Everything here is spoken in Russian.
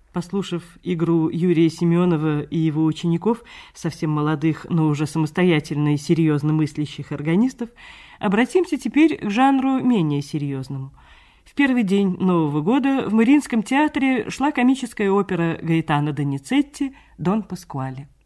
Послушав игру Юрия Семенова и его учеников, совсем молодых, но уже самостоятельно и серьезно мыслящих органистов, обратимся теперь к жанру менее серьезному. В первый день Нового года в Мариинском театре шла комическая опера Гаэтано Доницетти «Дон Паскуале».